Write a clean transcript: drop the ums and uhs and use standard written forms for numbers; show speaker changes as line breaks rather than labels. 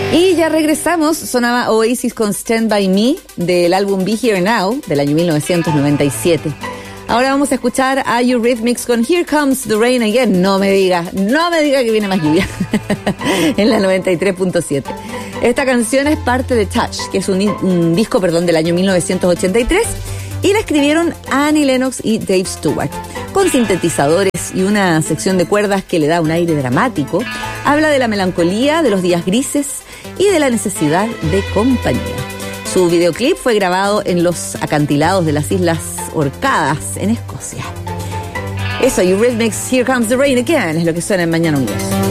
Y ya regresamos, sonaba Oasis con Stand By Me del álbum Be Here Now del año 1997. Ahora vamos a escuchar a Eurythmics con Here Comes the Rain Again. No me diga que viene más lluvia. En la 93.7. Esta canción es parte de Touch, que es un disco del año 1983, y la escribieron Annie Lennox y Dave Stewart. Con sintetizadores y una sección de cuerdas que le da un aire dramático, habla de la melancolía, de los días grises y de la necesidad de compañía. Su videoclip fue grabado en los acantilados de las Islas Orcadas, en Escocia. Eso, Eurythmics, Here Comes the Rain Again, es lo que suena en Mañana Universo.